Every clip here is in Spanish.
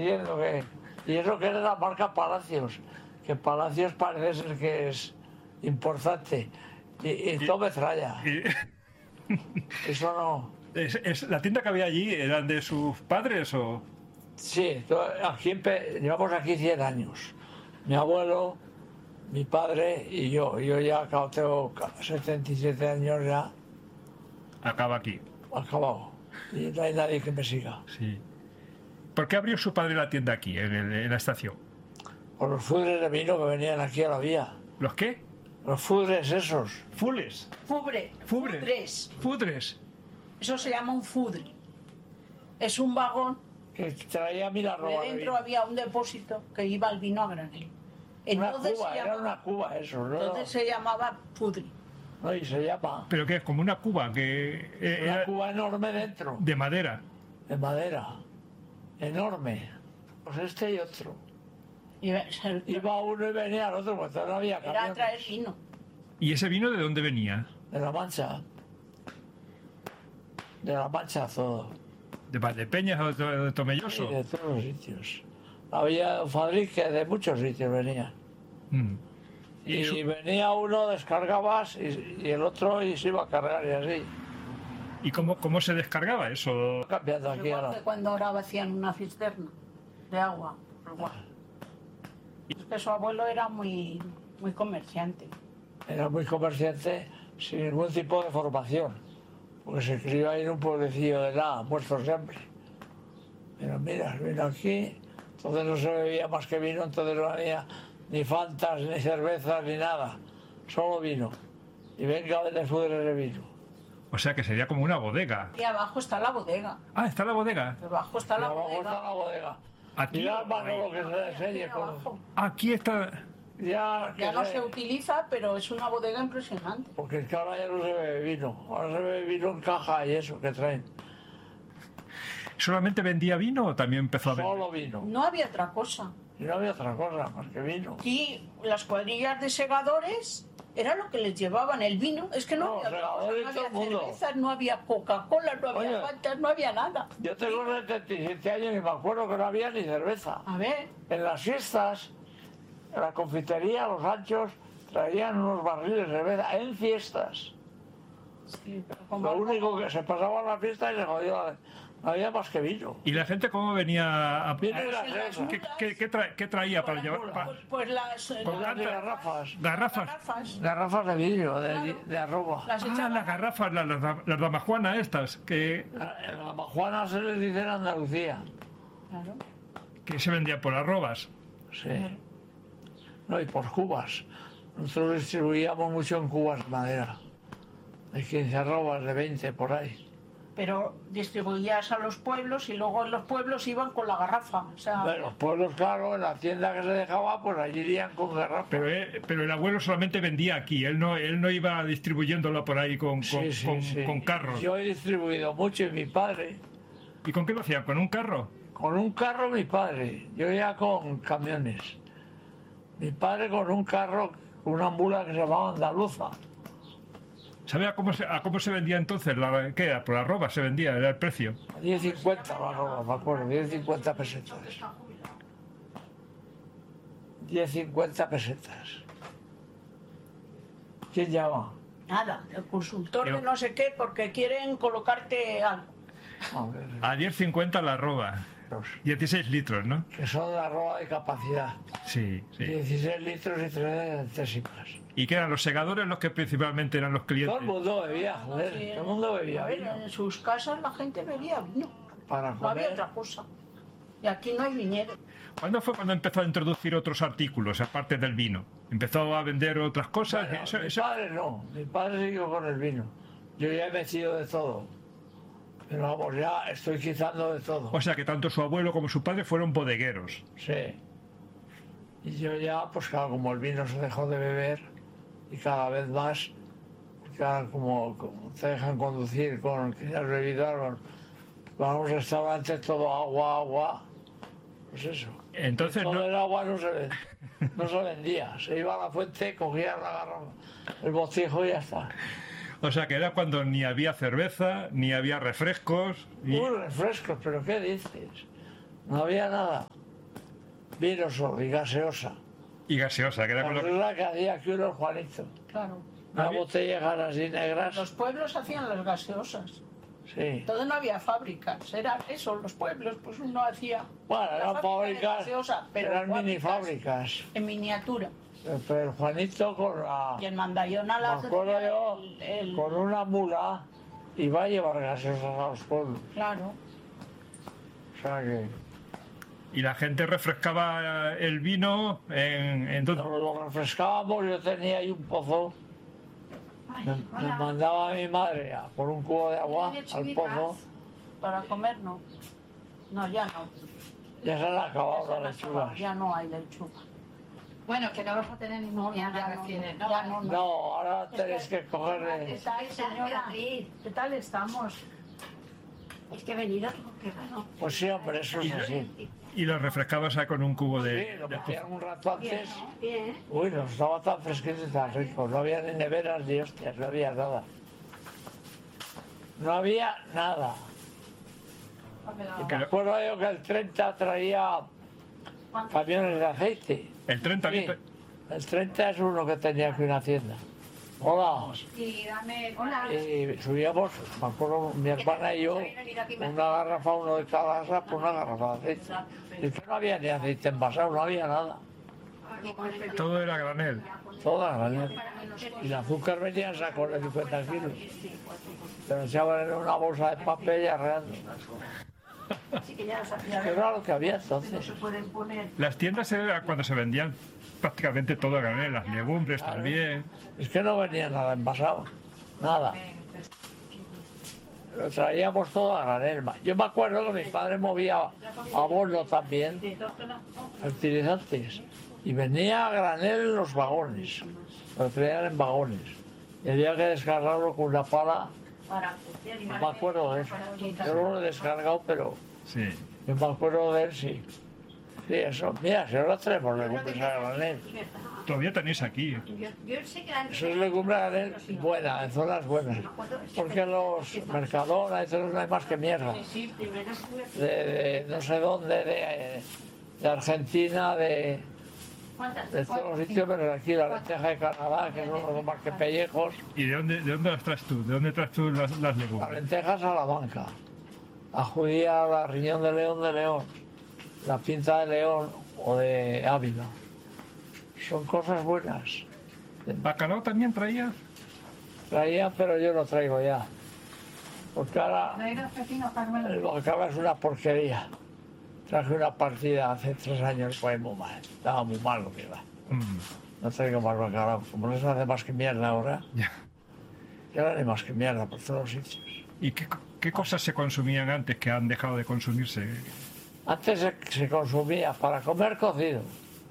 diciendo que... Y eso que era la marca Palacios, que Palacios parece ser que es importante. Y todo me tralla. Eso no... ¿La tienda que había allí eran de sus padres o...? Sí, llevamos aquí 100 años. Mi abuelo, mi padre y yo. Yo ya tengo 77 años ya. Acaba aquí. Acabado. Y no hay nadie que me siga. Sí. ¿Por qué abrió su padre la tienda aquí, en la estación? Por los fudres de vino que venían aquí a la vía. ¿Los qué? Los fudres esos. ¿Fules? Fudres. Eso se llama un fudre. Es un vagón Que traía mil arrobas. Dentro había un depósito que iba el vino a granel. Entonces era una cuba eso, ¿no? Entonces se llamaba fudre. No, y se llama. ¿Pero qué? Como una cuba que... Una cuba enorme dentro. De madera. De madera. Enorme. Pues este y otro. Iba uno y venía el otro, porque no había camiones. Era traer vino. ¿Y ese vino de dónde venía? De La Mancha. De La Mancha todo. ¿De Valdepeñas o de Tomelloso? Sí, de todos los sitios. Había un fabrique de muchos sitios venía. Y venía uno, descargabas y el otro y se iba a cargar y así. ¿Y cómo se descargaba eso? Cambiando aquí ahora. Cuando ahora vacían una cisterna de agua. Es que su abuelo era muy comerciante. Era muy comerciante sin ningún tipo de formación. Porque se crió ahí en un pueblecillo de nada, muertos de hambre. Pero mira, vino aquí, entonces no se bebía más que vino, entonces no había ni fantas, ni cervezas, ni nada. Solo vino. Y venga a vender fudres de vino. O sea que sería como una bodega. Y abajo está la bodega. Ah, ¿está la bodega? Abajo está la bodega. bodega. Está la bodega. Aquí. Mirad más lo que se enseñe. Aquí está. Ya no se utiliza, pero es una bodega impresionante. Porque es que ahora ya no se bebe vino. Ahora se bebe vino en caja y eso que traen. ¿Solamente vendía vino o también empezó a vender? Solo vino. No había otra cosa. Y no había otra cosa más que vino. Y las cuadrillas de segadores era lo que les llevaban el vino. Es que no había otra cosa. No había cervezas, no había Coca-Cola, no había Fantas, no había nada. Yo tengo 77 años y me acuerdo que no había ni cerveza. A ver. En las fiestas, en la confitería, los anchos, traían unos barriles de cerveza en fiestas. Sí, lo único que se pasaba en la fiesta y se jodía. No había más que vino. ¿Y la gente cómo venía a ¿Qué traía para llevar? Pues las garrafas. Garrafas de vidrio, de arroba. Las garrafas, las damajuanas estas. Que... Las damajuanas se les dice en Andalucía. Claro. Que se vendían por arrobas. Sí. No, y por cubas. Nosotros distribuíamos mucho en cubas de madera. De 15 arrobas, de 20 por ahí. Pero distribuías a los pueblos y luego en los pueblos iban con la garrafa. O sea... Bueno, los pueblos, claro, en la tienda que se dejaba, pues allí irían con garrafa. Pero el abuelo solamente vendía aquí, él no iba distribuyéndolo por ahí con carros. Yo he distribuido mucho y mi padre. ¿Y con qué lo hacía? ¿Con un carro? Con un carro mi padre, yo ya con camiones. Mi padre con un carro, con una mula que se llamaba Andaluza. ¿Sabe a cómo se vendía entonces? ¿Qué era? ¿Por arroba se vendía? ¿Era el precio? 10,50 la arroba, me acuerdo, 10,50 pesetas. 10,50 pesetas. ¿Quién llama? Nada, el consultor de no sé qué, porque quieren colocarte algo. A 10,50 la arroba. 16 litros, ¿no? Que son de arroba de capacidad. Sí. 16 litros y 3 centésimas. ¿Y qué eran los segadores los que principalmente eran los clientes? Todo el mundo bebía, joder. Sí, todo el mundo bebía vino. En sus casas la gente bebía vino. Para comer. No había otra cosa. Y aquí no hay viñedo. ¿Cuándo fue cuando empezó a introducir otros artículos aparte del vino? ¿Empezó a vender otras cosas? Bueno, mi padre no. Mi padre siguió con el vino. Yo ya he metido de todo. Pero vamos, ya estoy quitando de todo. O sea que tanto su abuelo como su padre fueron bodegueros. Sí. Y yo ya, pues claro, como el vino se dejó de beber y cada vez más, claro, como te dejan conducir con que ya has bebido algo, van a un restaurante todo agua, pues eso. Entonces todo el agua no se vendía. Se iba a la fuente, cogía la garrafa, el botijo y ya está. O sea que era cuando ni había cerveza, ni había refrescos. Refrescos, pero ¿qué dices? No había nada. vino solo y gaseosa. Y gaseosa, que era con lo que... La que hacía aquí unos Juanito. Claro. Una botella así negras. Los pueblos hacían las gaseosas. Sí. Entonces no había fábricas, era eso, los pueblos, pues uno hacía. Bueno, eran fábricas, gaseosa, pero eran mini fábricas. En miniatura. Pero el Juanito con la... Y el mandallón a Me las... acuerdo yo, con una mula iba a llevar gaseosas a los pueblos. Claro. O sea que... Y la gente refrescaba el vino en Lo refrescábamos, yo tenía ahí un pozo. Me mandaba a mi madre por un cubo de agua al pozo. Para comer no. No, ya no. Ya se han acabado las lechugas. Ya no hay lechuga. Bueno, que no vas a tener ningún Ya no. No, ahora tenéis que cogerle... ¿Qué tal, señora? ¿Qué tal estamos? Es que venido que raro. Pues sí, hombre, eso es así. y lo refrescabas con un cubo Sí, de... lo metían un rato antes. Bien. Uy, no estaba tan fresquito y tan rico. No había ni neveras ni hostias, no había nada. No había nada. Y me acuerdo yo que el 30 traía camiones de aceite. El 30 Sí, el 30 es uno que tenía aquí una hacienda. Hola. Y dame... Hola. Y subíamos, me acuerdo, mi hermana y yo, una garrafa, uno de cada garrafa, una garrafa de aceite. Y que no había ni aceite envasado, no había nada. Todo era granel. Toda la granel. Y el azúcar venía en sacos de 50 kilos. Pero echaban en una bolsa de papel y arreando. Así que ya lo sabía. Qué raro que había entonces. Se pueden poner... Las tiendas era cuando se vendían prácticamente todo a granel, las legumbres también. Es que no venía nada envasado, nada. Lo traíamos todo a granel. Yo me acuerdo que mi padre movía a bordo también fertilizantes y venía a granel en los vagones, lo traían en vagones. Y había que descargarlo con una pala, no me acuerdo de eso. Yo no lo he descargado, pero Sí. yo me acuerdo de él, sí. Sí, eso. Mira, si ahora tenemos legumbres a granel. Todavía tenéis aquí. Yo sé que antes... Eso es legumbre a granel buena, en zonas buenas. Porque en los Mercadona y todo no hay más que mierda. Sí, primero estuve... De no sé dónde, de Argentina, de ¿Cuántas? todos los sitios, pero aquí la lenteja de Canadá, que no son más que pellejos. ¿Y de dónde las traes tú? ¿De dónde traes tú las La legumbres? lenteja Salamanca, la judía, la riñón de León, la pinta de León o de Ávila. Son cosas buenas. ¿Bacalao también traías? Traía, pero yo lo traigo ya. Porque ahora ¿Traídos pepino, Carmelo? el bacalao es una porquería. Traje una partida hace 3 años, fue muy mal. Estaba muy mal lo que iba. No traigo más bacalao. Como no se hace más que mierda ahora, Ya. ya no hay más que mierda por todos los sitios. ¿Y qué cosas se consumían antes que han dejado de consumirse? Antes se consumía para comer cocido.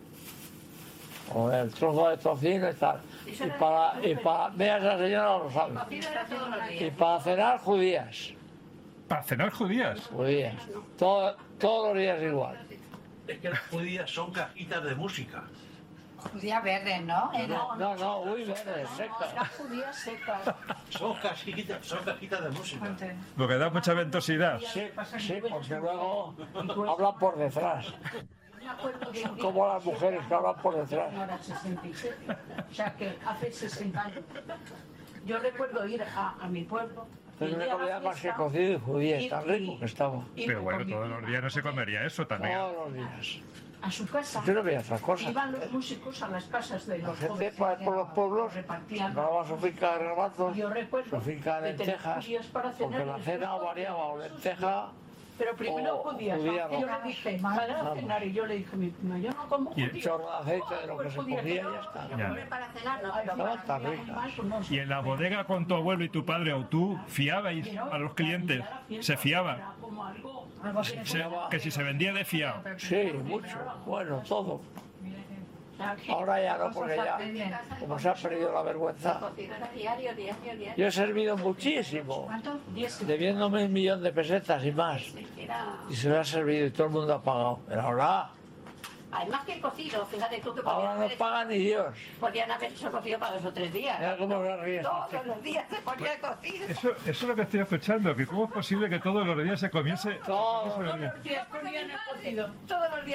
O el trozo de tocino y tal. Y para mira, esa señora lo sabe. Y para cenar judías. ¿Para cenar judías? Judías. Todos los días igual. Es que las judías son cajitas de música. Judía verde, ¿no? No, muy verde, seca. Las judías secas. Son cajitas de música. Lo que da mucha ventosidad. Sí, porque luego hablan por detrás. Me acuerdo de un día, Como las mujeres que hablan por detrás. ahora 67, o sea que hace 60 años. Yo recuerdo ir a mi pueblo. Pero no ir a la comía más que fiesta, cocido y judías, tan rico que estaba. y Pero me bueno, comí todos los días no se comería eso también. Todos los días. a su casa. Yo no veía otra cosa. Iban los músicos a las casas de La los gente jóvenes. por los pueblos repartían. daba su finca de garbanzos, Yo recuerdo su finca de de tener lentejas, judías para cenar porque y la después cena comían variaba o cosas. lenteja. Pero primero o judías. judía Y yo roja. le dije, para cenar, y yo le dije a mi prima, yo no como Y- judías. Chorro de aceite de lo que se comía y ya está. Ya. Para cenar, no. Ay, Estaban tan ricas. pues Y en la bodega con tu abuelo y tu padre o tú, ¿fiabais a los clientes? ¿Se fiaba? Que si se vendía de fiado. Sí, mucho. Bueno, todo. Ahora ya no, porque ya, como se ha perdido la vergüenza. Cocinar diario. Yo he servido muchísimo, debiéndome 1 millón de pesetas y más. Era... Y se me ha servido y todo el mundo ha pagado. Pero ahora Además que el cocido, fíjate tú que no paga ni Dios. podían haber hecho cocido para 2 o 3 días. Mira cómo se ríe. Todos los días se ponía cocido. Eso es lo que estoy escuchando, que cómo es posible que todos los días se comience... Todo. Todos los días ponían el cocido. Todos los días.